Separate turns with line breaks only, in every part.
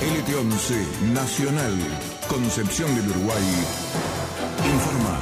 LT11 Nacional, Concepción del Uruguay, informa.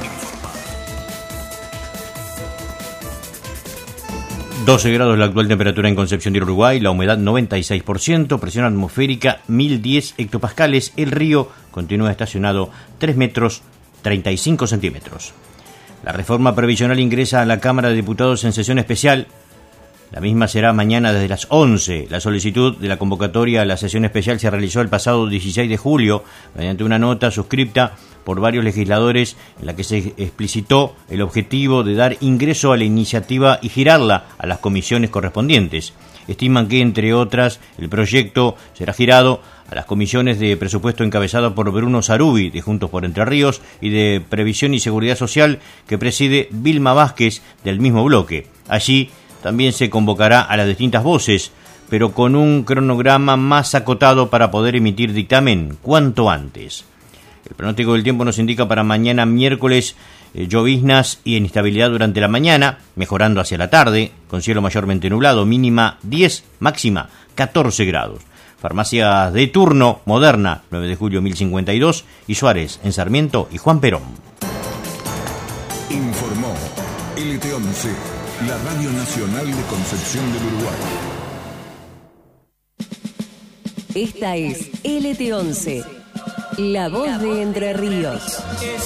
12 grados la actual temperatura en Concepción del Uruguay, la humedad 96%, presión atmosférica 1010 hectopascales, el río continúa estacionado 3 metros 35 centímetros. La reforma previsional ingresa a la Cámara de Diputados en sesión especial. La misma será mañana desde las 11. La solicitud de la convocatoria a la sesión especial se realizó el pasado 16 de julio mediante una nota suscripta por varios legisladores en la que se explicitó el objetivo de dar ingreso a la iniciativa y girarla a las comisiones correspondientes. Estiman que, entre otras, el proyecto será girado a las comisiones de presupuesto encabezada por Bruno Sarubi, de Juntos por Entre Ríos, y de Previsión y Seguridad Social, que preside Vilma Vázquez, del mismo bloque. Allí también se convocará a las distintas voces, pero con un cronograma más acotado para poder emitir dictamen cuanto antes. El pronóstico del tiempo nos indica para mañana miércoles lloviznas y inestabilidad durante la mañana, mejorando hacia la tarde, con cielo mayormente nublado, mínima 10, máxima 14 grados. Farmacias de turno, Moderna, 9 de julio 1052, y Suárez, en Sarmiento y Juan Perón.
Informó LT11, la Radio Nacional de Concepción del Uruguay.
Esta es LT11, la voz de Entre Ríos.